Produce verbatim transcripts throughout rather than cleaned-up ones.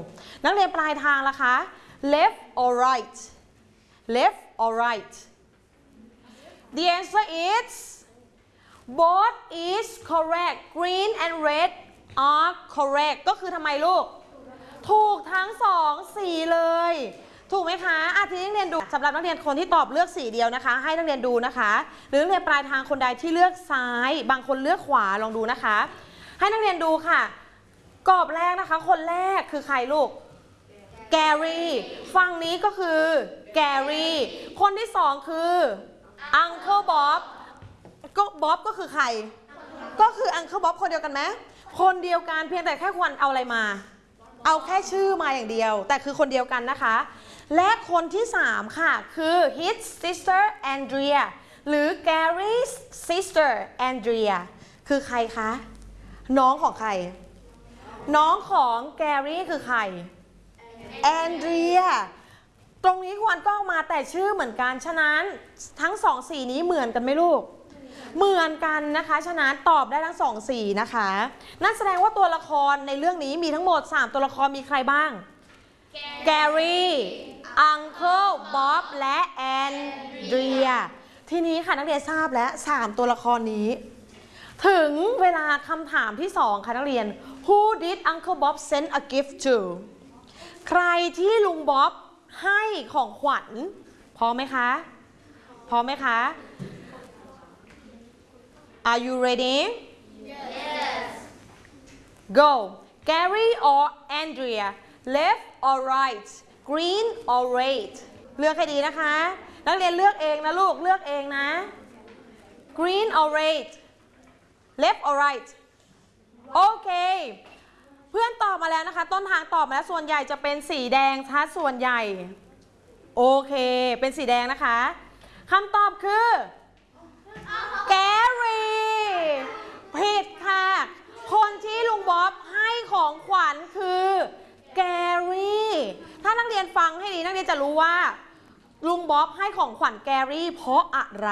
นักเรียนปลายทางล่ะคะ left or right left or right the answer is both is correct green and red are correct ก็คือทำไมลูกถูกทั้งสองสีเลยถูกไหมคะอาทีนี้นักเรียนดูสำหรับนักเรียนคนที่ตอบเลือกสีเดียวนะคะให้นักเรียนดูนะคะหรือนักเรียนปลายทางคนใดที่เลือกซ้ายบางคนเลือกขวาลองดูนะคะให้นักเรียนดูค่ะกรอบแรกนะคะคนแรกคือใครลูกแกรี่ฝั่งนี้ก็คือแกรี่คนที่สองคืออังเคิลบ๊อบก็บ๊อบก็คือใครก็คืออังเคิลบ๊อบคนเดียวกันไหมคนเดียวกันเพียงแต่แค่ควรเอาอะไรมาเอาแค่ชื่อมาอย่างเดียวแต่คือคนเดียวกันนะคะและคนที่สามค่ะคือ his sister Andrea หรือ Gary's sister Andrea คือใครคะน้องของใครน้องของแกรี่คือใครแอนเดรียตรงนี้ควรก็มาแต่ชื่อเหมือนกันฉะนั้นทั้งสองสีนี้เหมือนกันไหมลูกเหมือนกันนะคะฉะนั้นตอบได้ทั้งสองสีนะคะนั่นแสดงว่าตัวละครในเรื่องนี้มีทั้งหมดสามตัวละครมีใครบ้างแกรี่อังเคิลบ๊อบและแอนเดรียทีนี้ค่ะนักเรียนทราบแล้วสามตัวละครนี้ถึงเวลาคำถามที่สองค่ะนักเรียน Who did Uncle Bob send a gift to ใครที่ลุงบ๊อบให้ของขวัญพร้อมไหมคะพร้อมไหมคะ Are you ready Yes Go Gary or Andrea Left or right Green or red เลือกให้ดีนะคะนักเรียนเลือกเองนะลูกเลือกเองนะ Green or red Left or right โอเคเพื่อนตอบมาแล้วนะคะต้นทางตอบมาแล้วส่วนใหญ่จะเป็นสีแดงชัดส่วนใหญ่โอเคเป็นสีแดงนะคะคำตอบคือแกรี่ผิดค่ะคนที่ลุงบ๊อบให้ของขวัญคือแกรี่ถ้านักเรียนฟังให้ดีนักเรียนจะรู้ว่าลุงบ๊อบให้ของขวัญแกรี่เพราะอะไร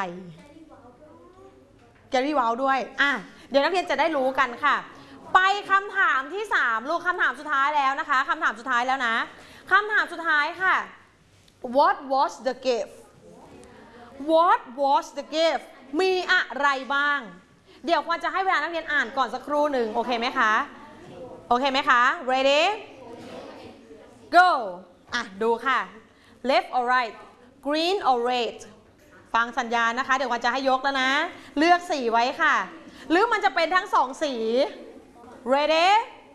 แกรี่ว้าวด้วยอ่ะเดี๋ยวนักเรียนจะได้รู้กันค่ะไปคำถามที่สามลูกคำถามสุดท้ายแล้วนะคะคำถามสุดท้ายแล้วนะคำถามสุดท้ายค่ะ What was the gift What was the gift มีอะไรบ้างเดี๋ยวควรจะให้เวลานักเรียนอ่านก่อนสักครู่หนึ่งโอเคไหมคะโอเคไหมคะ Ready Go อ่ะดูค่ะ Left or right Green or red ฟังสัญญาณนะคะเดี๋ยวควรจะให้ยกแล้วนะเลือกสีไว้ค่ะหรือมันจะเป็นทั้งสองสี Ready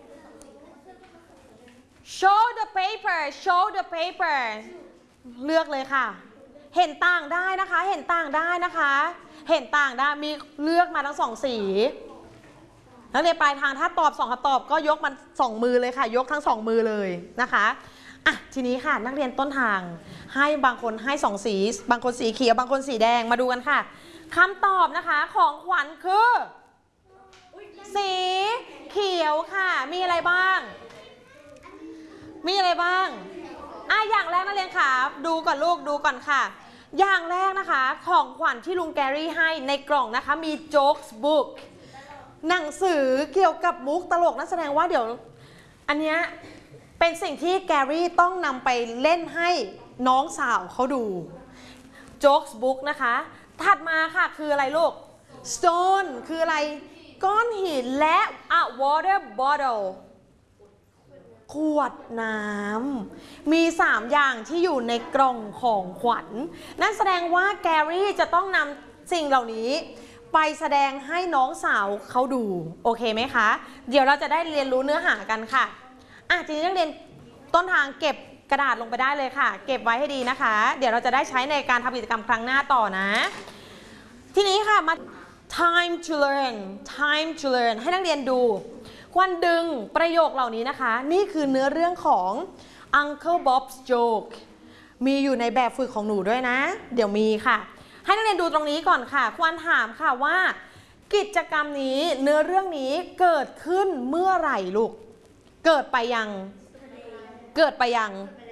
Show the paper Show the paper เลือกเลยค่ะเห็นต่างได้นะคะเห็นต่างได้นะคะเห็นต่างได้มีเลือกมาทั้งสองสีนักเรียนปลายทางถ้าตอบสองคำตอบก็ยกมันสองมือเลยค่ะยกทั้งสองมือเลยนะคะอ่ะทีนี้ค่ะนักเรียนต้นทางให้บางคนให้สองสีบางคนสีเขียวบางคนสีแดงมาดูกันค่ะคำตอบนะคะของขวัญคือสีเขียวค่ะมีอะไรบ้างมีอะไรบ้างอ่ะอย่างแรกนักเรียนค่ะดูก่อนลูกดูก่อนค่ะอย่างแรกนะคะของขวัญที่ลุงแกรี่ให้ในกล่องนะคะมี jokes book หนังสือเกี่ยวกับมุกตลกนั่นแสดงว่าเดี๋ยวอันเนี้ยเป็นสิ่งที่แกรี่ต้องนำไปเล่นให้น้องสาวเขาดู jokes book นะคะถัดมาค่ะคืออะไรลูก stone คืออะไรก้อนหินและ a water bottle ขวดน้ำมีสามอย่างที่อยู่ในกล่องของขวัญนั่นแสดงว่าแกรี่จะต้องนำสิ่งเหล่านี้ไปแสดงให้น้องสาวเขาดูโอเคไหมคะเดี๋ยวเราจะได้เรียนรู้เนื้อหากันค่ะอ่ะทีนี้นักเรียนต้นทางเก็บกระดาษลงไปได้เลยค่ะเก็บไว้ให้ดีนะคะเดี๋ยวเราจะได้ใช้ในการทำกิจกรรมครั้งหน้าต่อนะทีนี้ค่ะมา time to learn time to learn ให้นักเรียนดูควรดึงประโยคเหล่านี้นะคะนี่คือเนื้อเรื่องของ Uncle Bob's joke มีอยู่ในแบบฝึกของหนูด้วยนะเดี๋ยวมีค่ะให้นักเรียนดูตรงนี้ก่อนค่ะควรถามค่ะว่ากิจกรรมนี้เนื้อเรื่องนี้เกิดขึ้นเมื่อไหร่ลูกเกิดไปยังเกิดไปยัง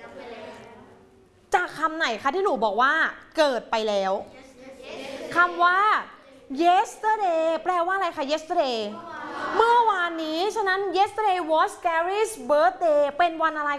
จากคำไหนคะที่หนูบอกว่าเกิดไปแล้วคำว่า yesterday แปลว่าอะไรคะ yesterday เมื่อวานนี้ฉะนั้น yesterday was Gary's birthday เป็นวันอะไร